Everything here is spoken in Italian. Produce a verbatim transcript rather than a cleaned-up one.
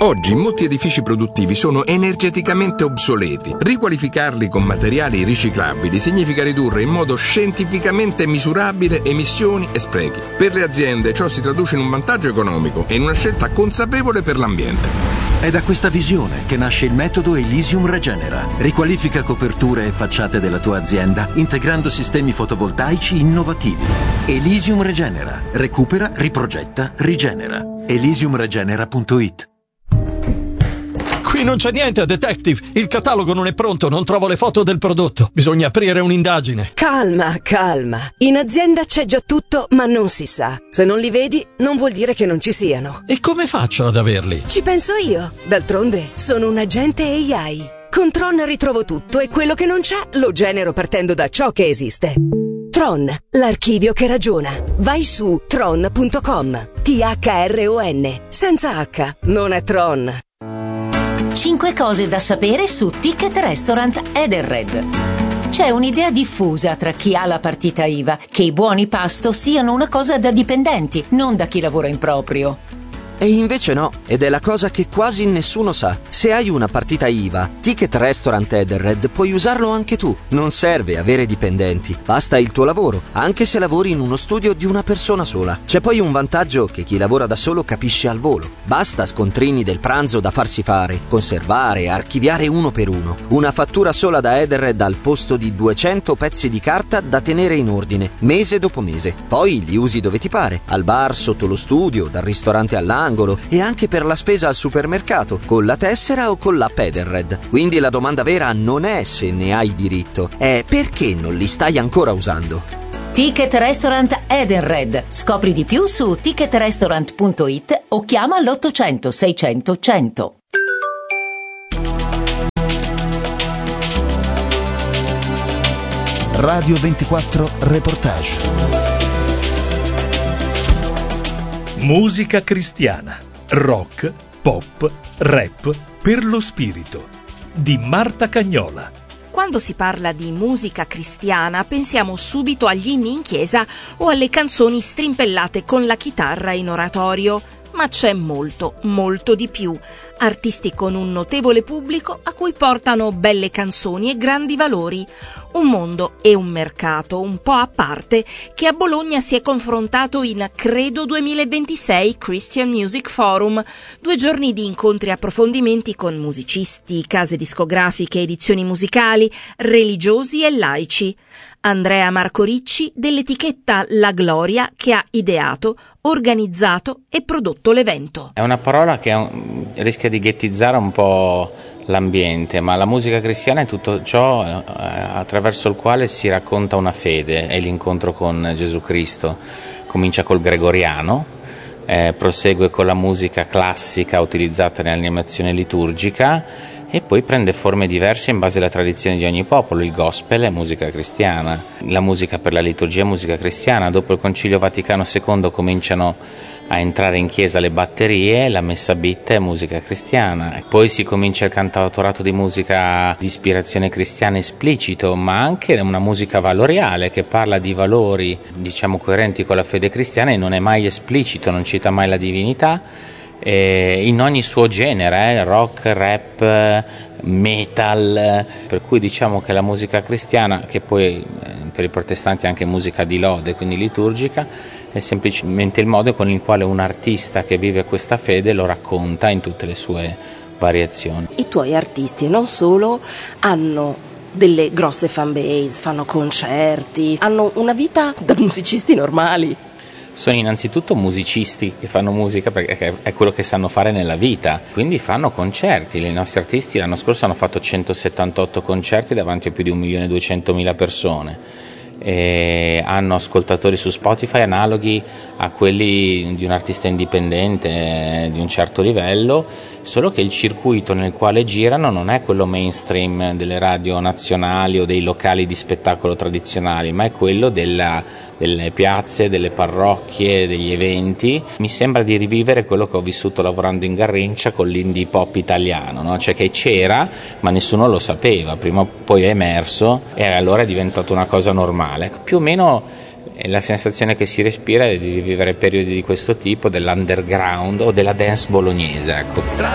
Oggi molti edifici produttivi sono energeticamente obsoleti. Riqualificarli con materiali riciclabili significa ridurre in modo scientificamente misurabile emissioni e sprechi. Per le aziende ciò si traduce in un vantaggio economico e in una scelta consapevole per l'ambiente. È da questa visione che nasce il metodo Elysium Regenera. Riqualifica coperture e facciate della tua azienda integrando sistemi fotovoltaici innovativi. Elysium Regenera. Recupera, riprogetta, rigenera. elysium regenera punto it. Qui non c'è niente, detective. Il catalogo non è pronto, non trovo le foto del prodotto. Bisogna aprire un'indagine. Calma, calma. In azienda c'è già tutto, ma non si sa. Se non li vedi, non vuol dire che non ci siano. E come faccio ad averli? Ci penso io. D'altronde, sono un agente A I. Con Tron ritrovo tutto e quello che non c'è lo genero partendo da ciò che esiste. Tron, l'archivio che ragiona. Vai su tron punto com. T H R O N. Senza H, non è Tron. cinque cose da sapere su Ticket Restaurant Edenred. C'è un'idea diffusa tra chi ha la partita I V A che i buoni pasto siano una cosa da dipendenti, non da chi lavora in proprio. E invece no, ed è la cosa che quasi nessuno sa. Se hai una partita I V A, Ticket Restaurant Edenred puoi usarlo anche tu. Non serve avere dipendenti, basta il tuo lavoro, anche se lavori in uno studio di una persona sola. C'è poi un vantaggio che chi lavora da solo capisce al volo. Basta scontrini del pranzo da farsi fare, conservare, archiviare uno per uno. Una fattura sola da Edenred al posto di duecento pezzi di carta da tenere in ordine, mese dopo mese. Poi li usi dove ti pare, al bar, sotto lo studio, dal ristorante all'angolo e anche per la spesa al supermercato, con la tessera o con l'app Edenred. Quindi la domanda vera non è se ne hai diritto, è perché non li stai ancora usando. Ticket Restaurant Edenred. Scopri di più su ticket restaurant punto it o chiama l'ottocento seicento cento. Radio ventiquattro Reportage. Musica cristiana, rock, pop, rap per lo spirito di Marta Cagnola. Quando si parla di musica cristiana pensiamo subito agli inni in chiesa o alle canzoni strimpellate con la chitarra in oratorio, ma c'è molto, molto di più. Artisti con un notevole pubblico a cui portano belle canzoni e grandi valori. Un mondo e un mercato un po' a parte che a Bologna si è confrontato in Credo duemilaventisei Christian Music Forum, due giorni di incontri e approfondimenti con musicisti, case discografiche, edizioni musicali, religiosi e laici. Andrea Marco Ricci dell'etichetta La Gloria che ha ideato, organizzato e prodotto l'evento. È una parola che è un, rischia di ghettizzare un po' l'ambiente, ma la musica cristiana è tutto ciò eh, attraverso il quale si racconta una fede, è l'incontro con Gesù Cristo. Comincia col gregoriano, eh, prosegue con la musica classica utilizzata nell'animazione liturgica e poi prende forme diverse in base alla tradizione di ogni popolo. Il gospel è musica cristiana, la musica per la liturgia è musica cristiana. Dopo il Concilio Vaticano secondo cominciano a entrare in chiesa le batterie, la messa beat è musica cristiana. E poi si comincia il cantautorato di musica di ispirazione cristiana esplicito, ma anche una musica valoriale che parla di valori, diciamo, coerenti con la fede cristiana e non è mai esplicito, non cita mai la divinità. Eh, in ogni suo genere, eh, rock, rap, metal, per cui diciamo che la musica cristiana, che poi eh, per i protestanti è anche musica di lode, quindi liturgica, è semplicemente il modo con il quale un artista che vive questa fede lo racconta in tutte le sue variazioni. I tuoi artisti, e non solo, hanno delle grosse fan base, fanno concerti, hanno una vita da musicisti normali. Sono innanzitutto musicisti che fanno musica perché è quello che sanno fare nella vita, quindi fanno concerti. I nostri artisti l'anno scorso hanno fatto centosettantotto concerti davanti a più di un milione e duecentomila persone. E hanno ascoltatori su Spotify analoghi a quelli di un artista indipendente di un certo livello, solo che il circuito nel quale girano non è quello mainstream delle radio nazionali o dei locali di spettacolo tradizionali, ma è quello della, delle piazze, delle parrocchie, degli eventi. Mi sembra di rivivere quello che ho vissuto lavorando in Garrincia con l'indie pop italiano, no? Cioè che c'era ma nessuno lo sapeva, prima o poi è emerso e allora è diventato una cosa normale. Più o meno la sensazione che si respira è di vivere periodi di questo tipo, dell'underground o della dance bolognese, ecco.